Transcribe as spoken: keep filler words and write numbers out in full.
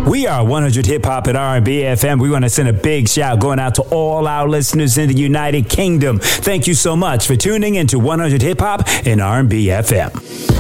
We are one hundred Hip Hop at R and B F M. We want to send a big shout going out to all our listeners in the United Kingdom. Thank you so much for tuning into one hundred Hip Hop and R and B F M.